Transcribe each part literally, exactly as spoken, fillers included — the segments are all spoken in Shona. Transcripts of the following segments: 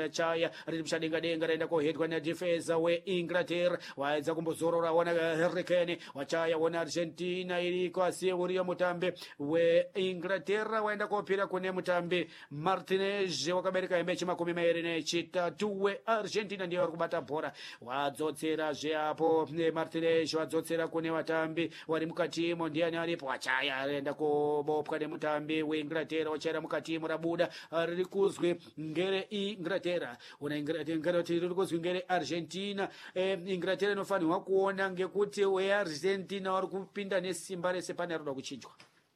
chaya riri mshadenga denga raenda kohedwa nadefesa weinglaterra waedza kumbozorora wona Harry Kane wachaya wona Argentina iriko asi uriyo mutambi weinglaterra waenda kopira kune mutambi Martinez wakabereka hembe chimakumi mairi nechitatu weargentina ndiye vari kubata bhora wadzotsera zveapo Martinez wadzotsera kune vatambi vari mukatimo ndiani aripo wachaya aenda kobopwa nemutambi weinglaterra wachaira mukatimo rabuda riri kuzwi ngere inglaterra una inglaterra riri kuzwi ngere argentina eh, inglaterra inofanirwa kuona ngekuti weargentina vari kupinda nesimba rese pane arikuda kuchinjwa.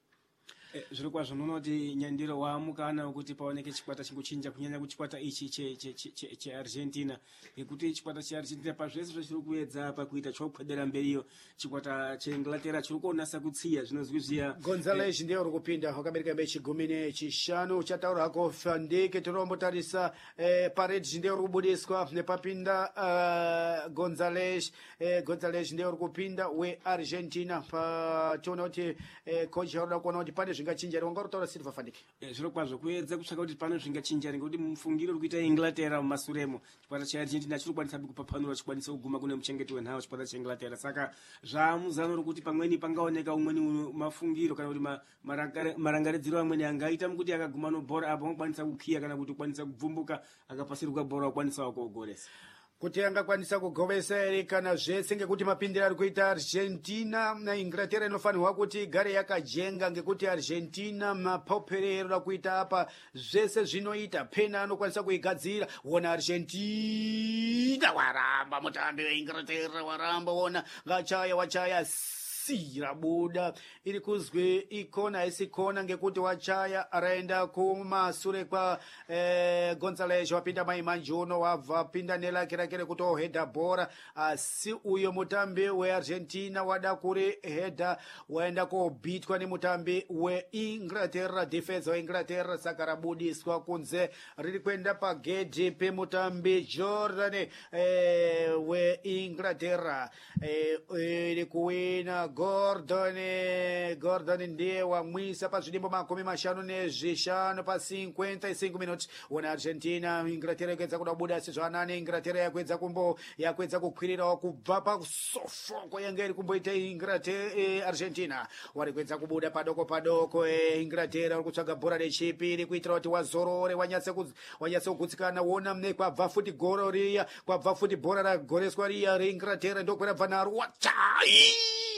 Zviri kwazvo unoona kuti nyandiro waamukana wekuti paoneke chikwata chingochinja kunyanya kuchikwata ichi cheargentina ngekuti chikwata cheargentina pazvese zvachiri kuedza pakuita chokupedera mberiyo chikwata cheinglaterra chiri kuonasa kutsiya zvinozwi zviya. Gonzalez ndiye uri kupinda wakabereka mechi gumi nechishanu chataura hako Fandike tinombotarisa eh, Paredes ndiye uri kubudiswa nepapinda uh, Gonzalez eh, Gonzalez ndiye uri kupinda weargentina pationa kuti eh, coach aroda kuona kuti pane zvingachinja wangarotaura Silva Fandike. Zviro kwazvo kuedza kutsvaka kuti pane zvingachinja ngekuti mufungiro uri kuita inglaterra mumasuremo chikwata cheargentina chiri kukwanisa kupapanura chikwanisa kuguma kune muchengeti wenhau chikwata cheinglaterra saka zvamuzano rokuti pamweni pangaoneka umweni mafungiro kana kuti marangaridziro amweni angaita kuti akaguma nobhora apo angakwanisa kukiya kana kuti kukwanisa kubvumbuka akapasiruka bhora akwanisa kuogoresa kuti angakwanisa kugovesa ere kana zvese ngekuti mapindiro ari kuita Argentina na Inglaterra inofanirwa kuti igare yakajenga ngekuti Argentina mapauperero kuita apa zvese zvinoita pena anokwanisa kuigadzira wona Argentina waramba mutambi weInglaterra waramba wona ngachaya wachaya sira buda iri kuzwe ikona isikona ngekuti wachaya araenda kumasure kwa eh, Gonzalez wapinda maimanjuno wabva pinda nelake rake rekuti ohedha bhora asi uyo mutambi weargentina wada kuri hedha waenda kobitwa nemutambi weinglaterra defense weinglaterra saka rabudiswa kunze riri kuenda pagedhi pemutambi Jordan eh, weinglaterra eh, iri kuwina Gordon Gordon ndiye wamwisa pazvidimbo makumi mashanu nezvishanu pa cinquenta e cinco minutos wona Argentina Inglaterra yakwedza kuda kubuda sezvanane Inglaterra yakwedza kumbo yakwedza kukwirirawo kubva pasofoko yanga iri kumboita Inglaterra eh, Argentina wari kwedza kubuda padoko padoko eh, Inglaterra uri kutsvaga bhora rechipiri kuitira kuti wazorore wanyatse wanyatse kugutsikana wona mne kwabva futi goro riya kwabva futi bhora ragoreswa riya reInglaterra ndokwera naru wachai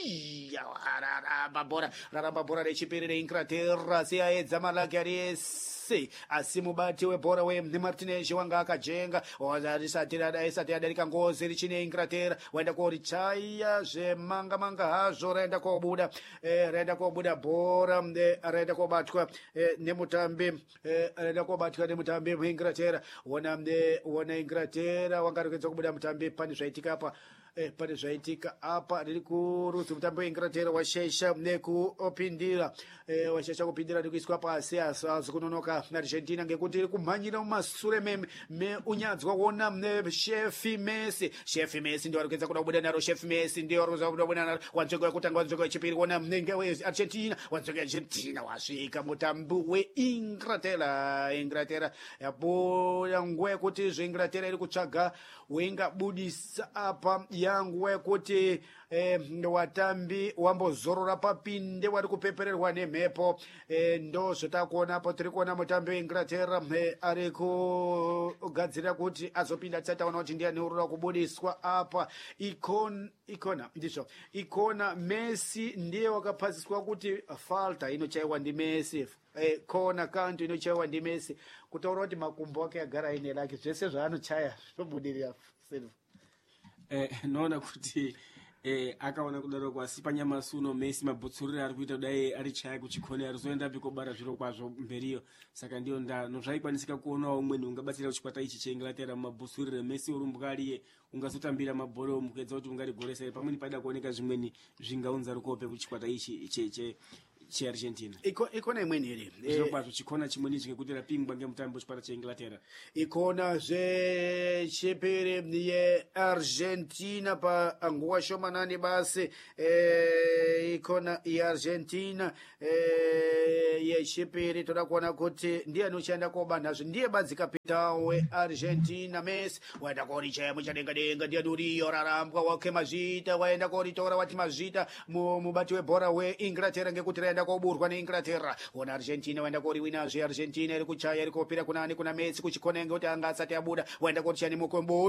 raramba bhora raramba bhora rechipiri reInglaterra siyaedza malake arese asi mubati webhora weMartinez wanga akajenga risati yadarika ngozi richine Inglaterra waenda korichaya zvemanga manga hazvo raenda kobuda eh, raenda kobuda bhora eh, raenda kobatwa eh, nemutambi eh, raenda kobatwa nemutambi weInglaterra wona eh, wona Inglaterra wanga rikuedza kubuda mutambi pane zvaitika apa Eh, pane zvaitika apa riri kurudzi mutambo weInglaterra washesha nekupindira eh, washesha kupindira rikuiswa pasi asi azi kunonoka Argentina ngekuti iri kumhanyira mumasure meunyadzwa wona nechefi Messi chefi Messi ndio arikuedza kuda kubuda naro chefi Messi ndio arikuedza kuda kubuda naro wanzveko yekutanga wanzveko wechipiri wona mnenge weArgentina wanzveko Argentina wasvika mutambo weInglaterra Inglaterra yabuda nguva yekuti zveInglaterra iri kutsvaga weingabudisa apa yangu wekuti eh, watambi wambozorora papinde wari kupepererwa nemhepo eh, ndo zvotakuona apo tiri kuona mutambi weInglaterra eh, ari kugadzirira kuti azopinda tisataona kuti ndiani urira kubudiswa apa ikona ikona ndizvo ikona Messi ndiye wakapasiswa kuti falta inochaiwa ndi Messi eh, kona kantu inochaiwa ndi Messi kutaura kuti makumbo ake agara aine lake zvese zvaanochaya zvobudirira Silva. Eh, noona kuti eh, akaona kudaro kwasi panyamasu uno Messi mabhutsurira ari kuita kudai ari chaya kuchikone arizoenda bikobara zviro kwazvo mberiyo saka ndiyo ndano zvaikwanisika kuonawo umweni ungabatsira kuchikwata ichi cheInglaterra mabhutsurira Messi urumbukariye ungazotambira mabhoro mukedza kuti ungarigoresa pamweni paida kuoneka zvimweni zvingaunza rukope kuchikwata ichi cheche cheargentina iko ikona imweni iri zviro kwazvo chikona chimweni chingekuti rapingwa ngemutambo wechipara cheinglaterra ikona zve chipiri yeargentina pa nguva shomanani basi e, ikona yeargentina e, yechipiri toda kuona kuti ndiye anochaenda kobanhazve ndiye badzi kapita weargentina Messi waenda kori chemo chadenga denga ndiye nuriyo rarambwa wake mazvita waenda koritora wati mazvita mubati webhora weinglaterra ngekuti raenda koburwa neinglaterra ona argentina waenda koriwinazve argentina iri kuchaya iri kopira kunani kuna Messi kuchikona ngekuti anga asati abuda waenda korichani mukombo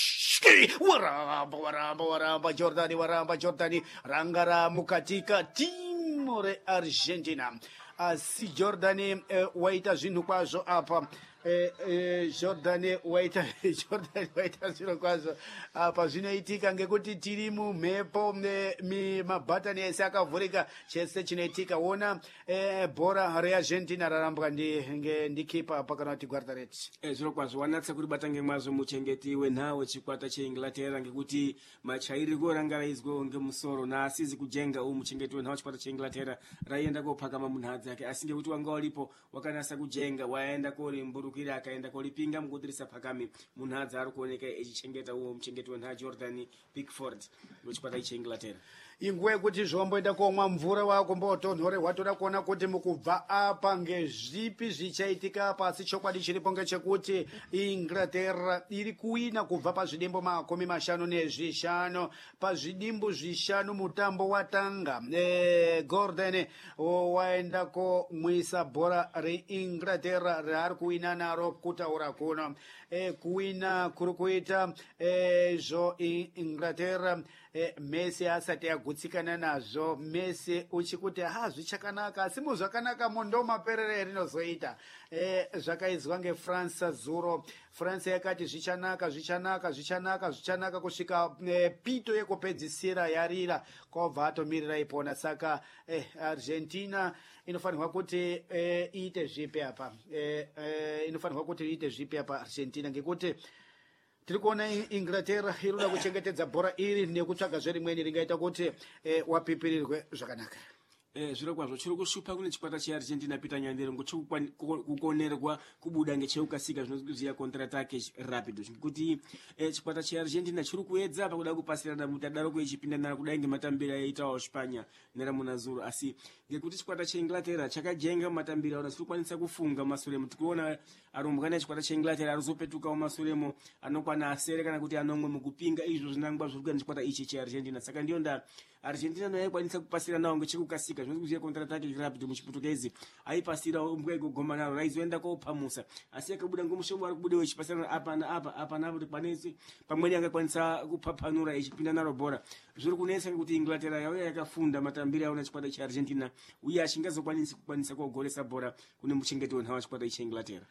waramba waramba waramba Jordani waramba Jordani ranga ramukatika timu reargentina asi Jordani eh, waita zvinhu kwazvo apa Eh, eh, Jordan waita Jordan waita zviro kwazvo apa zvinoitika ngekuti tiri mumhepo mi mabhatani ese akavhurika chese chinoitika wona eh, bhora reargentina rarambwa ndi ndikipa pakana kuti Guardaret eh, zviro kwazvo wanatsa kuribata ngemazvo muchengeti wenhau chikwata cheinglaterra ngekuti machairiko ranga raizwa ngemusoro naasizi kujenga uyu muchengeti wenhau chikwata cheinglaterra raienda kopakama munhadzi yake asi ngekuti wanga uripo wakanasa kujenga waenda korimburu kwira akaenda kolipinga mukudirisa pakami munhadzi ari kuoneka echichengeta uwo muchengeti wenhau Jordan Pickford wechikwata cheinglaterra inguva yekuti zvomboenda komwa mvura wako mbotonhorerwa toda kuona kuti mukubva apa ngezvipi zvichaitika pasi chokwadi chiripo ngechekuti inglaterra iri kuwina kubva pazvidimbo makumi mashanu nezvishanu pazvidimbo zvishanu mutambo watanga e, Gordon waenda komwisa bhora reinglaterra raari kuwina naro kutaura kuno e, kuwina kuri kuita e, zvo inglaterra e, Messi asati agutsikana nazvo Messi uchikuti ha zvichakanaka asi muzvakanaka mundo maperere rinozoita e, zvakaizwa ngeFrance zuro France yakati zvichanaka zvichanaka zvichanaka zvichanaka kusvika e, pito yekupedzisira yarira kwabva atomirira ipona saka e, Argentina inofanirwa kuti e, iite zvipi apa e, e, inofanirwa kuti iite zvipi apa Argentina ngekuti tiri kuona inglaterra iroda kuchengetedza bhora iri nekutsvaga zverimweni ringaita kuti e, wapipirirwe zvakanaka Eh, zviro kwazvo chiri kushupa kune chikwata cheargentina Peter Nyandero ngochiri kukonerwa kubuda ngecheukasika zvinoziya kontratake rapido ngekuti eh, chikwata cheargentina chiri kuedza pakuda kupasirana mutadaro kuechipinda naro kudai ngematambiro aitawo Spanya neramuna zuro asi ngekuti chikwata cheinglaterra chakajenga matambiro aona chiri kwanisa kufunga masuremo tikuona arumbwana chikwata cheinglaterra arizopetuka masuremo anokwana asere kana kuti anomwe mukupinga izvo zvinangwa zviri chikwata ichi cheargentina saka ndiyo nda Argentina nayo yakwanisa kupasira nawo ngechekukasika zvinoziya kontratake rapido muchiputukezi aipasira mbwa igogoma naro raizoenda kopamusa asi akabuda ngomushomo ari kubuda wechipasirana apa naapa apa napo panese pamweni angakwanisa kupapanura echipinda naro bhora zviri kunesa kuti inglaterra yauya yakafunda matambiro yaona chikwata cheargentina uye achingazokwanisa kukwanisa kugoresa bhora kune muchengeti wenhau chikwata cheinglaterra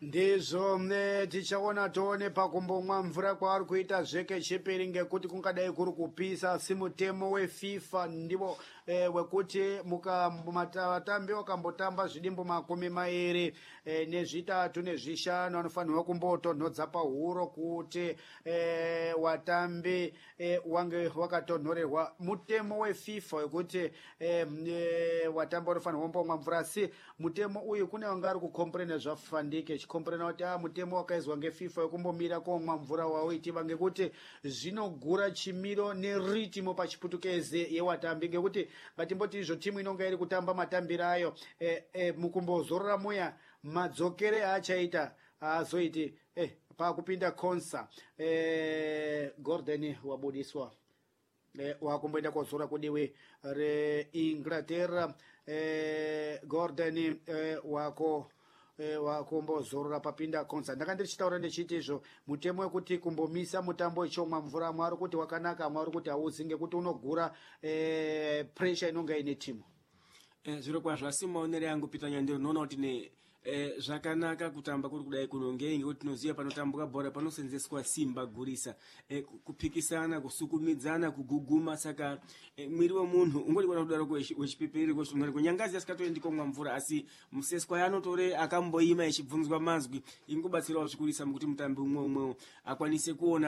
ndizvo tichaona toone pakumbomwa mvura kwaari kuita zveke chipiri ngekuti kungadai kuri kupisa asi mutemo wefifa ndiwo e, wekuti vatambi vakambotamba zvidimbo makumi mairi e, nezvitatu nezvishanu anofanirwa kumbotonhodza pahuro kuti e, watambi e, wange wakatonhorerwa mutemo wefifa wekuti e, e, watambi vanofanirwa kumbomwa mvura asi mutemo uyu kune vanga ari kukomprena zvafandike chikomprena kuti a mutemo wakaizwa ngefifa wekumbomira komwa mvura waoitiva ngekuti zvinogura chimiro neritimo pachiputukezi yewatambi ngekuti ngatimboti izvo timu inonga iri kutamba matambiro ayo e, e, mukumbozorora muya madzokere aachaita aazoiti e, pakupinda konsa e, Gordon wabudiswa e, wakumboenda kozora kudiwi reinglaterra e, Gordon e, wako e, wakumbozorora papinda konsa ndanga ndichitaura ndichiti izvo mutemo wekuti kumbomisa mutambo ichomwa mvura mwari kuti wakanaka mwari kuti hauzi ngekuti unogura e, pressure inonga ine timu eh, zviro kwazvo asi maonero yangu Peter Nyandero noona kuti ne Eh, zvakanaka kutamba kuri kudai kunongei ngekuti tinoziva panotambwa bhora panosenzeswa simba gurisa eh, kupikisana kusukumidzana kuguguma saka eh, mwiri wemunhu ungoti kwana kudaro wechipipiri kwesungari kunyangazi asikatoendi komwa mvura asi museswa yanotore akamboima echibvunzwa mazwi ingobatsirawo zvikurisa mukuti mutambi umwe umwe akwanise kuona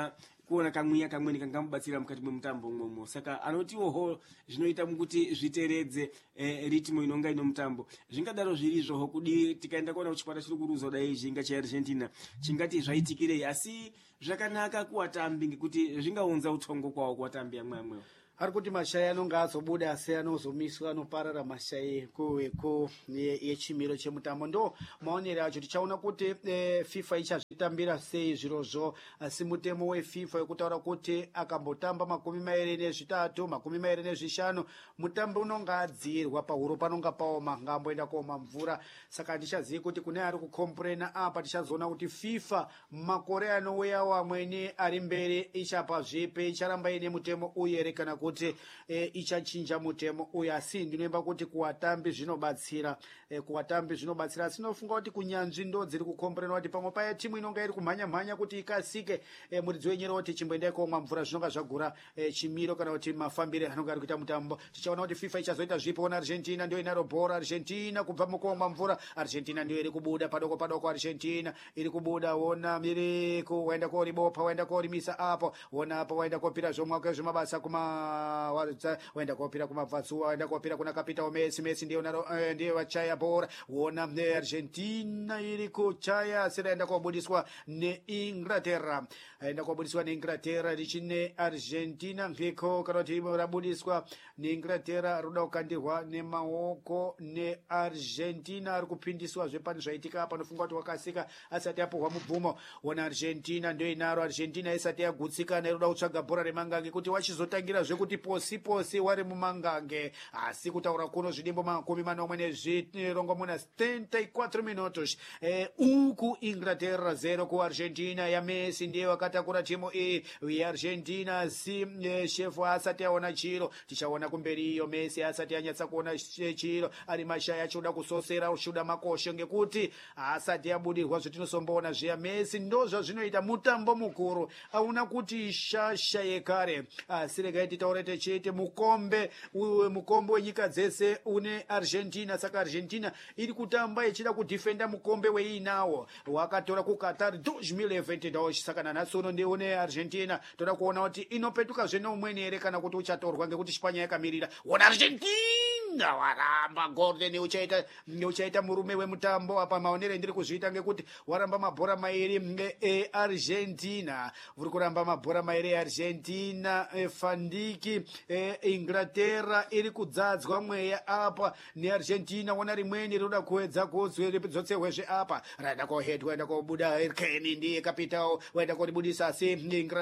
kuona kamwiya kamweni kangamubatsira mukati mwemutambo mwomwo. Saka anotiwoho zvinoita kuti zviteredze eh, ritmu inonga ino mutambo. Zvingadaro zvirizvoho kudi tikaenda kuona kuchikwata chiri kuruza dai zhinga cheArgentina chingati zvaitikirei, asi zvakanaka kuvatambi ngekuti zvingaunza utongo kwawo kuvatambi amwe amwewo. Ari kuti mashaya anonga azobuda asi anozomiswa anoparara mashaya ekuweko yechimiro chemutambo. Ndo maonero acho tichaona kuti e, FIFA ichazvitambira sei zvirozvo, asi mutemo weFIFA wekutaura kuti akambotamba makumi mairi nezvitatu makumi mairi nezvishanu mutambo unonga adzirwa pahuro panonga paoma ngamboenda kuoma mvura. Saka tichazivi kuti kune ari kukomplena apa tichazoona kuti FIFA makore anouyawo amweni ari mberi ichapa zvipi, icharamba ine mutemo uyere kana kuti kuti e, ichachinja mutemo uyu. Asi ndinoemba kuti kuwatambi zvinobatsira e, kuwatambi zvinobatsira, asi nofunga kuti kunyanzvi ndo dziri kukomplena kuti pamwe paya timu inonga iri kumhanya mhanya kuti ikasike e, muridzi wenyero kuti chimboendai komwa mvura zvinonga zvagura e, chimiro kana kuti mafambire anonga ari kuita mutambo. Tichaona kuti FIFA ichazoita zvipo. Ona Argentina ndio inaro bhora, Argentina kubva mukomwa mvura, Argentina ndio iri kubuda padoko padoko, Argentina iri kubuda. Ona iri kuenda koribopa, waenda korimisa apo, ona apo waenda kopira zvomwake zvemabasa kuma waenda kopira kumabvatsuwa, waenda kopira kuna kapita Messi. Messi ndiye unaro eh, ndiye wachaya bora. Wona ne Argentina iri kuchaya siraenda kobudiswa ne Inglaterra, aenda kobudiswa ne Inglaterra richine Argentina ngeko kana kuti rabudiswa ne Inglaterra ruda kukandirwa ne maoko ne Argentina ari kupindiswa zvepani zvaitika apa. Nofunga kuti wakasika asati apohwa mubvumo. Wona Argentina ndio inaro, Argentina isati yagutsika ruda kutsvaga bhora remangange kuti wachizotangira zvekuti posi posi wari mumangange, asi kutaura kuno zvidimbo makumi manomwe nezvirongomuna setenta e quatro minutos eh, uku Inglaterra zero ku Argentina ya Messi ndiye wakatakura timu iyi yeArgentina. Si eh, shefu asati aona chiro, tichaona kumberi iyo Messi asati anyatsa kuona chiro, ari mashaya achiuda kusosera uchiuda makosho ngekuti asati abudirwa zvetinosomboona zviya. Messi ndo zvazvinoita mutambo mukuru, auna kuti shasha yekare, asi regai titaure techete mukombe uwe mukombe wenyika dzese une Argentina. Saka Argentina iri kutamba ichida kudefenda mukombe weinawo wakatora ku Qatar dois mil e vinte e dois. Saka nanatsono ndiye une Argentina toda kuona kuti inopetuka zvene umweni ere kana kuti uchatorwa ngekuti Spanya yakamirira. Wona Argentina waramba golden uchaita uchaita murume wemutambo apa. Maonere ndiri kuzviita ngekuti waramba mabhora mairi e Argentina, uri kuramba mabhora mairi e Argentina e Fandiki e Inglaterra iri kudzadzwa mweya apa ne Argentina. Wona rimweni roda kuedza kuzotsehwezve apa, raenda kohedwa enda kobuda Kane ndiye kapitao waenda kodibudisa. Asi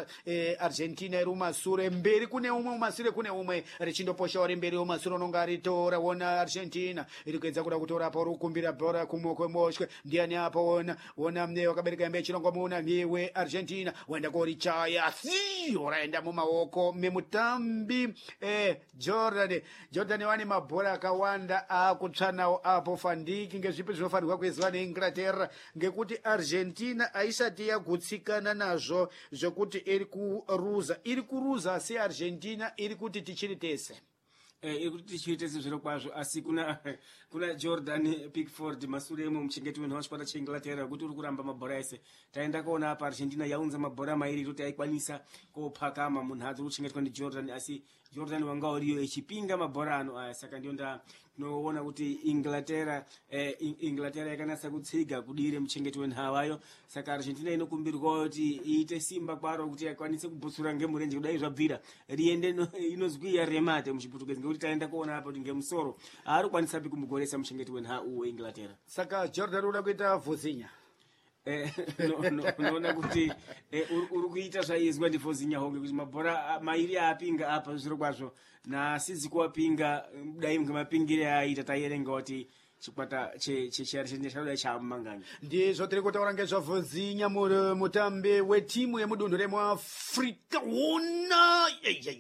e, Argentina iri umasure mberi kune umwe, umasure kune umwe richindoposha uri mberi umasure unonga ritora. Wona Argentina iri kuedza kuda kutora apa, uri kukumbira bhora kumoko moshwe ndiani apa. Wona wona mne wakabereka mbe chilongo muna niwe Argentina waenda korichaya si oraenda mumaoko memutambi eh, Jordan Jordan wani mabhora akawanda akutsvanawo apo Fandiki ngezvipi zvinofanirwa kuizwa neInglaterra ngekuti Argentina aisati yagutsikana nazvo zvekuti iri kuruza iri kuruza asi Argentina iri kuti tichiri tese eh ikuti tichiitese zviro kwazvo. Asi kuna kuna Jordan Pickford masuremo muchengeti wenhau chipata cheInglaterra kuti uri kuramba mabhora ese. Taenda kuona apa Argentina yaunza mabhora mairi kuti aikwanisa kopakama munhadzi uchengetwa ndi Jordan, asi Jordan wanga uriyo echipinga mabhora ano aya. Saka ndio nda noona kuti Inglaterra eh, Inglaterra yakanasa kutsiga kudire muchengeti wenhavayo. Saka Argentina inokumbirwa kuti iite simba kwaro kuti akwanise kubutsura ngemurenje kudai zvabvira riende no, inozwi remate muchiputukezi ngekuti taenda kuona apa kuti ngemusoro ari kwanisa kumugoresa muchengeti wenhau weInglaterra. Saka Jordan uda kuita Vozinha eh no no unaona kuti eh, uri kuita zvaizwa ndi Vozinha honge kuti mabhora mairi apinga apa zviro kwazvo na sizi kuwapinga dai ngemapingire aita taierenga kuti chikwata che che cheArgentina chadai chamanganya. Ndizvo tiri kutaura ngezvaVozinha mutambi wetimu yemudundo remuAfrica. Wona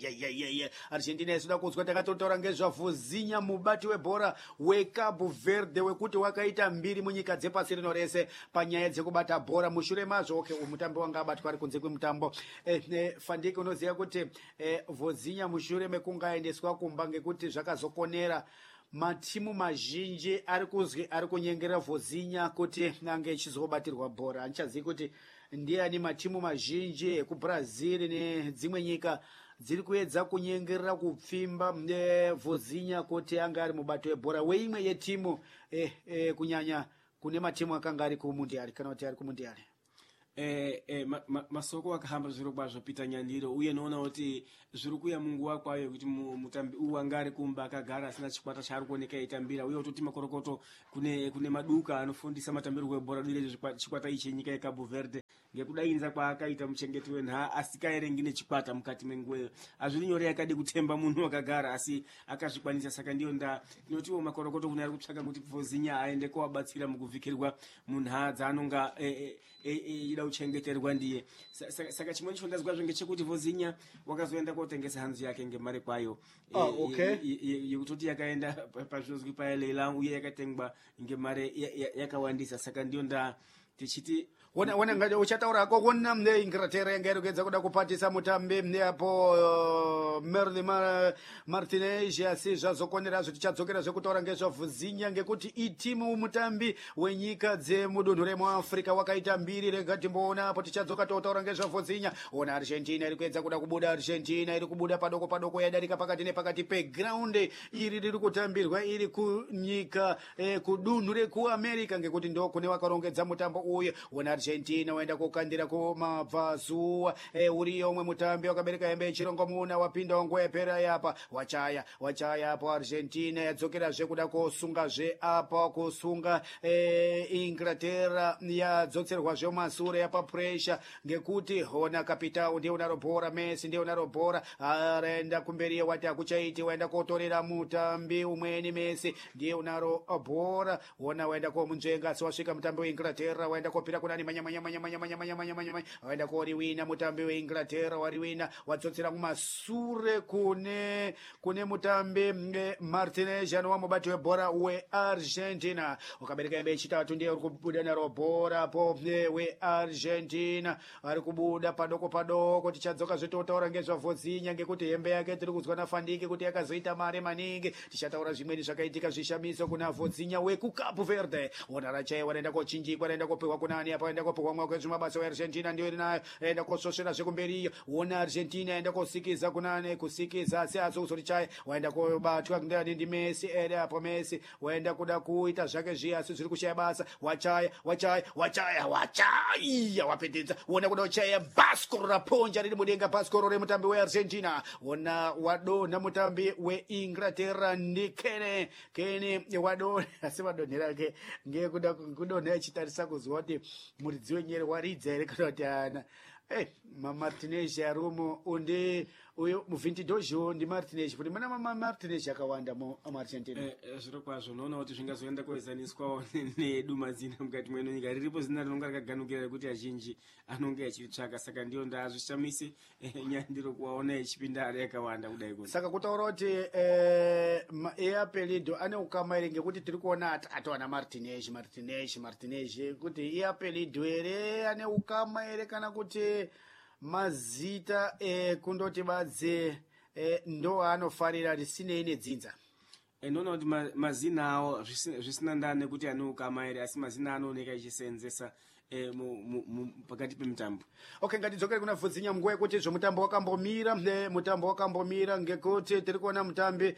Argentina isuda kuzwa takatotaura ngezvaVozinha mubati webhora weCabo Verde wekuti wakaita mbiri munyika dzepasi rino rese panyaya dzekubata bhora. Mushure mazvo okay mutambi wanga abatwa ari kunze kwemutambo eh, eh, Fandiki unoziva kuti eh, Vozinha mushure mekunga aendeswa kumba ngekuti zvakazokonera matimu mazhinji ari kuzwi ari kunyengera Vozinha kuti nange chizobatirwa bhora. Anchazivi kuti ndiyani matimu mazhinji ekubrazil nedzimwe nyika dziri kuedza kunyengerera kupfimba Vozinha kuti anga ari mubato webhora weimwe yetimu eh, eh, kunyanya kune matimu akanga ari kumundiali kana kuti ari kumundiali. Eh, eh, ma, ma, masoko akahamba zviro kwazvo Peter Nyandiro uye noona kuti zviri kuya munguva kwayo kuti mutambi uyu anga ari kumba akagara asina chikwata chaari kuoneka eitambira uye kutoti makorokoto kune kune maduka anofundisa matambirwo ebhora dire chikwata ichi nyika yeCabo Verde ngekudainza kwaakaita muchengeti wenha asikaerengi nechikwata mukati menguveyo hazviri nyore yakadi kutemba munhu akagara asi akazvikwanisa saka ndiyo nda tinotiwo makorokoto kune ari kutsvaka kuti Vozinha aende koabatsira mukuvhikirwa munha dzaanonga e, e, e, e, ida kuchengeterwa ndiye saka, saka chimwe ndicho ndazwa ngechekuti Vozinha wakazoenda kotengesa hanzu yake ngemari kwayo oh, okay. yekutoti yakaenda pazvinozwi payalela uye yakatengwa ngemari yakawandisa saka ndiyo nda tichiti wona wona ngati uchataura ko wona mne Inglaterra yangero kedza kuda kupatisa mutambi mne apo uh, Merli Mar Martinez asi zvazokonera zvoti chadzokera zvekutaura ngezva Vozinha ngekuti itimu mutambi wenyika dzemudunhu remuAfrica wakaita mbiri regati mbona apo tichadzoka totaura ngezva Vozinha ona Argentina iri kuedza kuda kubuda Argentina iri kubuda padoko padoko yadarika pakati nepakati peground iri riri kutambirwa iri kunyika eh, kudunhu rekuAmerica ngekuti ndo kune wakarongedza mutambo uye ona Argentina waenda kukandira kumabvazuwa e, uriyo umwe mutambi wakabereka hembe yechirongo muna wapinda nguva yapera yapa wachaya wachaya apo Argentina yadzokera zvekuda kosunga zve apa kusunga e, Inglaterra yadzotserwa zve masure yapa pressure ngekuti hona kapitao ndiye unaro bhora Messi ndiye unaro bhora araenda kumberiye wati akuchaiti waenda kotorera mutambi umweni Messi ndiye unaro bhora wona waenda komunzvenga asi wasvika mutambi weInglaterra waenda kopira kunani manya manya manya manya manya manya manya manya manya waenda koriwina mutambi weInglaterra wariwina wadzotsera kumasure kune kune mutambi Martinez anova mubati webhora weArgentina wakabereka hembe yechitatu ndiye uri kubuda naro bhora po weArgentina ari kubuda padoko padoko tichadzoka zvetotaura ngezva Vozinha ngekuti hembe yake tiri kuzwa naFandike kuti yakazoita mari maningi tichataura zvimweni zvakaitika zvishamiso kuna Vozinha wekuCabo Verde ona rachaiwa raenda kochinjikwa raenda kopiwa kunani apa enda kopiwa mwa kwezvi mabasa weArgentina ndiyo irinayo enda kososera zvekumberiyo wona Argentina enda kosikiza kunani kusikiza asi azozori chai waenda kobatwa ndani ndi Messi ere apo Messi waenda kuda kuita zvake zviya asi zviri kushaya basa wachaya wachaya wachaya wachaya wapedza wona kuda kuchaya baskoro raponja riri mudenga baskoro remutambi weArgentina wona wadonha mutambi weInglaterra ndi Kane Kane wadonha asi wadonhera ke ngekuda kudonha achitarisa kuzwa kuti muridzi wenyere waridza here kana kuti ana hey, maMartinez arumo undi uyo muvhintidojo ndi Martinez kuti mana mama Martinez akawanda mu Argentina eh, eh, zviro kwazvo noona kuti zvingazoenda kuezaniswa neduma zina mukati mwenu nyika riripo zina rinonga rakaganukira kuti azhinji anonga achiritsvaka saka ndiyo ndazvishamisi eh, Nyandiro kuwaona echipinda ari yakawanda kudai kuti saka kutaura kuti eh, Eapelido ane ukama ere ngekuti tiri kuona atatu ana Martinez Martinez Martinez kuti Eapelido ere ane ukama ere kana kuti mazita eh, kundoti badze eh, ndo anofarira risinei nedzinza enoona kuti ma, mazina awo zvisina ndane kuti ane ukama ere asi mazina anooneka echisenzesa eh, mu, mu, mu, pakati pemitambo okay ngatidzokere kuna Vozinha munguva yekuti zvomutambo wakambomira eh, mutambo wakambomira ngekuti tiri kuona mutambi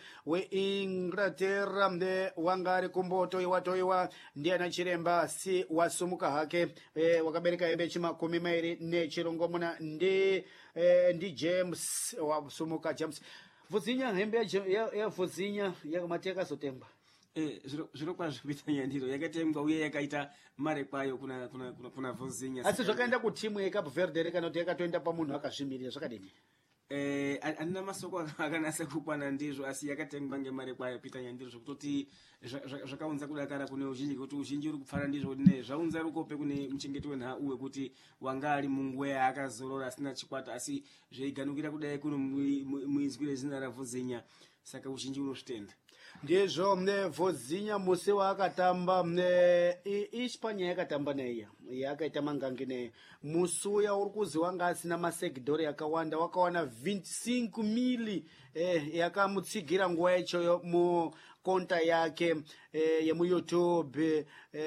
weInglaterra eh, wanga ari kumbotoiwa toiwa ndiana chiremba si wasumuka hake eh, wakabereka hembe chimakumi mairi nechirongo muna ndi eh, ndi James wasumuka James Vozinha hembe ya, ya Vozinha yakamati yakazotengwa eh zviro kwazvo Peter Nyandiro yakatengwa uye yakaita mare kwayo kuna kuna kuna, kuna Vozinha asi zvakaenda kutimu yeCabo Verde kana kuti yakatoenda pamunhu akazvimirira zvakadini eh andina masoko akanasa kukwana ndizvo asi yakatengwa ngemare kwayo Peter Nyandiro zvokutoti zvakaunza kudakara kune uzhinji kuti uzhinji uri kupfara ndizvo ne zvaunza rukope kune muchengeti wenha uwe kuti wanga ari munguva akazorora asina chikwata asi zveiganukira kudai kuno muizwire zina raVozinha saka uzhinji unosvitenda ndizvo mne Vozinha musi waakatamba mne iSpanya yakatamba neiya yakaita mangangi ne musuya uri kuzi wanga asina masegidhori yakawanda wakawana vinte e cinco mil eh, yakamutsigira nguva yachoyo mu konta yake eh, yemu YouTube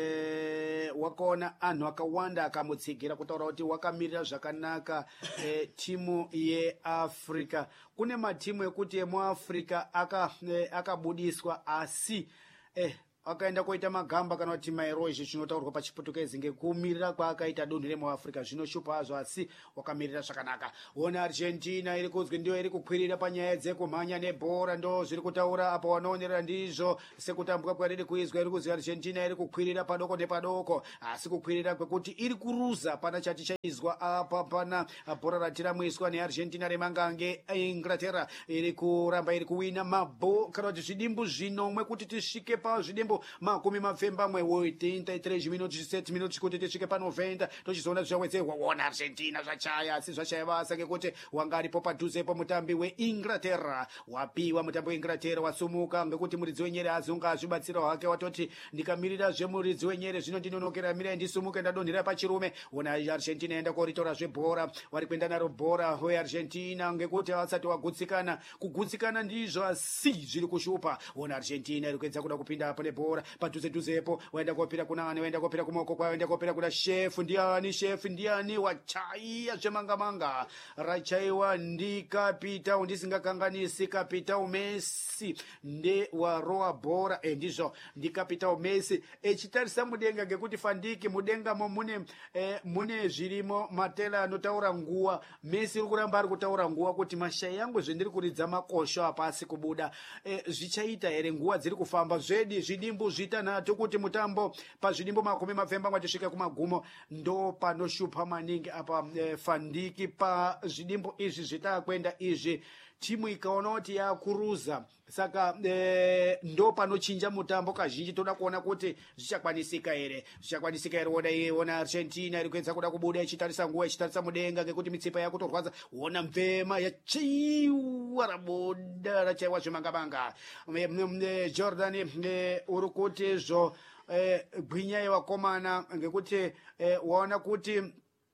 eh, wakaona anhu akawanda akamutsigirira kutaura kuti wakamirira zvakanaka eh, timu yeAfrica. Kune matimu ekuti emuAfrica aka eh, akabudiswa asi eh akaenda koita magamba kana kuti maerozhi zvinotaurwa pachiputukezi ngekumirira kwaakaita dunhu remuAfrica zvinoshupa hazvo asi wakamirira zvakanaka. Ona Argentina iri kuzwi ndiyo iri kukwirira panyaya dzekumhanya nebhora, ndo zviri kutaura apa wanoonera ndizvo sekutambwa kwariri kuizwa. Iri kuzwi Argentina iri kukwirira padoko nepadoko asi kukwirira kwekuti iri kuruza pana chati chaizwa apa pana bhora ratiramuiswa neArgentina remangange. Inglaterra iri kuramba iri kuwina mabho kana kuti zvidimbu zvinomwe kuti tisvike pazvidimbu makumi mapfemba mwe oitenta e três minutos sete minutos kuti tisvike pa noventa tochizoona zvawedzerwa. Wona Argentina zvachaya asi zvachaya basa ngekuti wanga aripo padhuzepo mutambi weInglaterra wapiwa. Mutambi weInglaterra wasumuka ngekuti muridzi wenyere azunga azvibatsira hwake watoti ndikamirira zvemuridzi wenyere zvino ndinonokera mirai ndisumuke ndadonhera pachirume. Wona Argentina enda koritora zvebhora wari kuenda naro bhora weArgentina ngekuti vasati wagutsikana kugutsikana ndizvo asi zviri kushupa. Wona Argentina iri kuedza kuda kupinda apo nebhora padhuze dhuzepo waenda kopira kuna ani waenda kopira kumoko kwa waenda kopira kuna chef ndiani chef ndiani wachaiya zvemangamanga rachaiwa ndi kapita ndisingakanganisi kapita Messi nde waroa bhora e ndizvo ndi kapita Messi echitarisa mudenga ngekuti fandiki mudenga mo mune eh, mune zvirimo matela anotaura nguwa. Messi uri kuramba ari kutaura nguwa kuti mashai yangu zvendiri kuridza makosho apasi kubuda eh, zvichaita here nguwa dziri kufamba zvedi zvidimbu zvitanhatu kuti mutambo pazvidimbu makumi mapfemba mwatisvika kumagumo ndo panoshupa maningi apa eh, fandiki pazvidimbu izvi zvitakwenda izvi timu ikaona kuti yakuruza saka eh, ndo panochinja mutambo kazhinji toda kuona kuti zvichakwanisika here zvichakwanisika here. Wona iye wona Argentina iri kuedza kuda kubuda ichitarisa nguwa ichitarisa mudenga ngekuti mitsipa yakutorwadza. Wona mvema yachiwa rabuda rachaiwa zvemangamanga. Jordan eh, uri kuti zvo eh, gwinyai vakomana ngekuti eh, waona kuti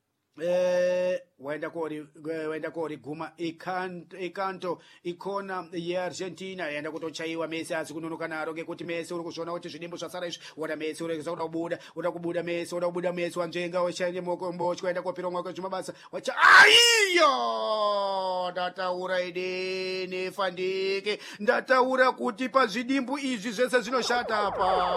Eh, waenda kori waenda kori guma ikanto ikanto ikona yeArgentina yaenda kutochaiwa. Messi asi kunonoka naro ngekuti Messi uri kuzviona kuti zvidimbu zvasara izvi. Wona Messi uri kuda kubuda uda kubuda Messi uda kubuda Messi wanjenga wachanye mokombo chikaenda kopira mwako zvimabasa wacha aiyo ndataura idini fandike ndataura kuti pazvidimbu izvi zvese zvinoshata apa.